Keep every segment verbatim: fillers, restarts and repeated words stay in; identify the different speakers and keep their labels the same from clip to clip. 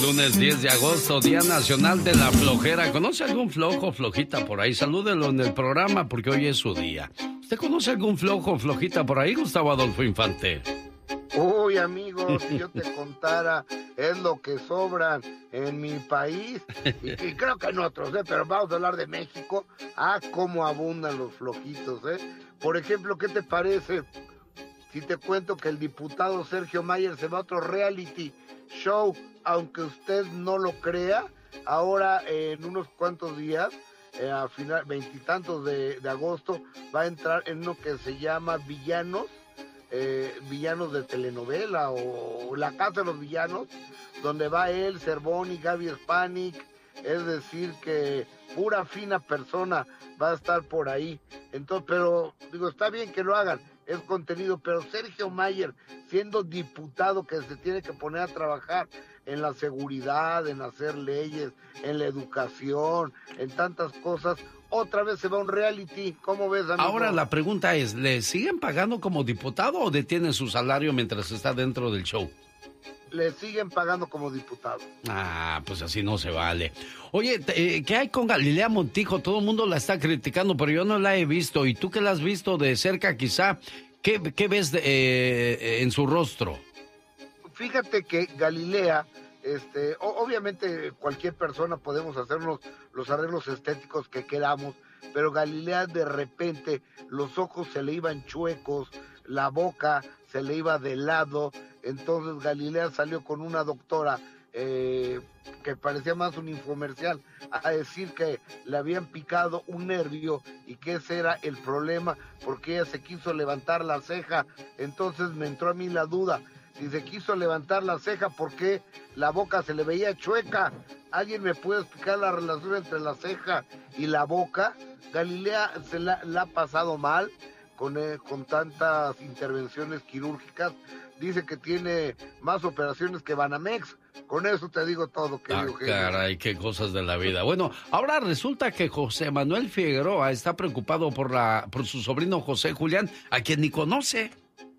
Speaker 1: Lunes diez de agosto, Día Nacional de la Flojera. ¿Conoce algún flojo o flojita por ahí? Salúdelo en el programa porque hoy es su día. ¿Usted conoce algún flojo o flojita por ahí, Gustavo Adolfo Infante?
Speaker 2: Uy, amigo, si yo te contara, es lo que sobran en mi país, y, y creo que en otros, ¿eh? Pero vamos a hablar de México. Ah, cómo abundan los flojitos, ¿eh? Por ejemplo, ¿qué te parece si te cuento que el diputado Sergio Mayer se va a otro reality show? Aunque usted no lo crea, ahora eh, en unos cuantos días, eh, a final, veintitantos de, de agosto, va a entrar en uno que se llama Villanos, eh, Villanos de telenovela, o La Casa de los Villanos, donde va él, Cervón y Gaby Spanik. Es decir, que pura fina persona va a estar por ahí. Entonces, pero digo, está bien que lo hagan, es contenido, pero Sergio Mayer, siendo diputado que se tiene que poner a trabajar en la seguridad, en hacer leyes, en la educación, en tantas cosas, otra vez se va a un reality. ¿Cómo ves, amigo?
Speaker 1: Ahora la pregunta es, ¿le siguen pagando como diputado o detiene su salario mientras está dentro del show?
Speaker 2: Le siguen pagando como diputado.
Speaker 1: Ah, pues así no se vale. Oye, eh, ¿qué hay con Galilea Montijo? Todo el mundo la está criticando, pero yo no la he visto. ¿Y tú que la has visto de cerca quizá? ¿Qué, qué ves de, eh, en su rostro?
Speaker 2: Fíjate que Galilea, este, obviamente cualquier persona podemos hacernos los arreglos estéticos que queramos, pero Galilea de repente los ojos se le iban chuecos, la boca se le iba de lado. Entonces Galilea salió con una doctora eh, que parecía más un infomercial a decir que le habían picado un nervio y que ese era el problema porque ella se quiso levantar la ceja. Entonces me entró a mí la duda, si se quiso levantar la ceja, ¿por qué la boca se le veía chueca? ¿Alguien me puede explicar la relación entre la ceja y la boca? Galilea se la, la ha pasado mal con, eh, con tantas intervenciones quirúrgicas. Dice que tiene más operaciones que Banamex. Con eso te digo todo, querido.
Speaker 1: Ah, caray, qué cosas de la vida. Bueno, ahora resulta que José Manuel Figueroa está preocupado por, la, por su sobrino José Julián, a quien ni conoce.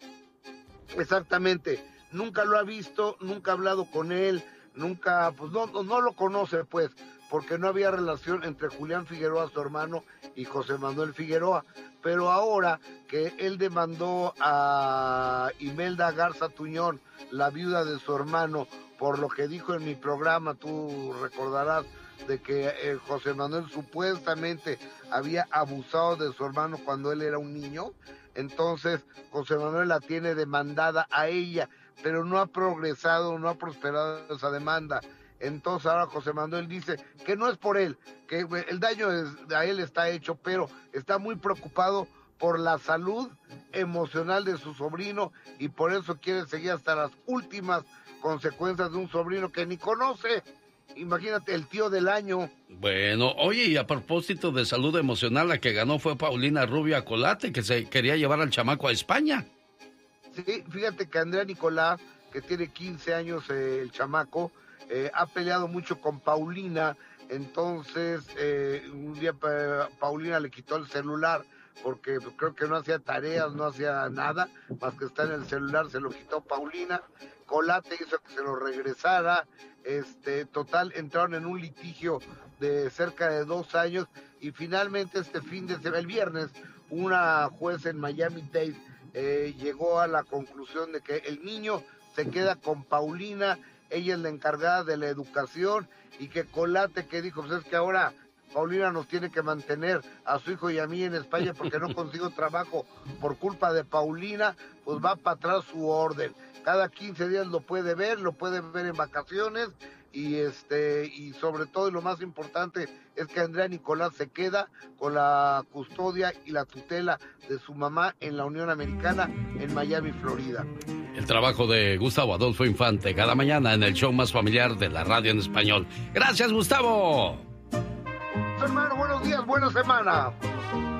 Speaker 2: Exactamente. Nunca lo ha visto, nunca ha hablado con él, nunca, pues no, no, no lo conoce, pues, porque no había relación entre Julián Figueroa, su hermano, y José Manuel Figueroa. Pero ahora que él demandó a Imelda Garza Tuñón, la viuda de su hermano, por lo que dijo en mi programa, tú recordarás, de que eh, José Manuel supuestamente había abusado de su hermano cuando él era un niño. Entonces José Manuel la tiene demandada a ella, pero no ha progresado, no ha prosperado esa demanda. Entonces ahora José Manuel dice que no es por él, que el daño es, a él está hecho, pero está muy preocupado por la salud emocional de su sobrino y por eso quiere seguir hasta las últimas consecuencias de un sobrino que ni conoce. Imagínate, el tío del año.
Speaker 1: Bueno, oye, y a propósito de salud emocional, la que ganó fue Paulina Rubio Acolate, que se quería llevar al chamaco a España.
Speaker 2: Sí, fíjate que Andrea Nicolás, que tiene quince años, eh, el chamaco, eh, ha peleado mucho con Paulina. Entonces, eh, un día pa Paulina le quitó el celular, porque creo que no hacía tareas, no hacía nada, más que estar en el celular, se lo quitó Paulina. Colate hizo que se lo regresara. Este, total, entraron en un litigio de cerca de dos años y finalmente este fin de semana, el viernes, una juez en Miami-Dade eh, llegó a la conclusión de que el niño se queda con Paulina, ella es la encargada de la educación, y que Colate, que dijo, pues es que ahora Paulina nos tiene que mantener a su hijo y a mí en España porque no consigo trabajo por culpa de Paulina, pues va para atrás su orden. Cada quince días lo puede ver, lo puede ver en vacaciones, y este y sobre todo, y lo más importante, es que Andrea Nicolás se queda con la custodia y la tutela de su mamá en la Unión Americana en Miami, Florida.
Speaker 1: El trabajo de Gustavo Adolfo Infante, cada mañana en el show más familiar de la radio en español. ¡Gracias, Gustavo!
Speaker 2: Hermano, buenos días, buena semana.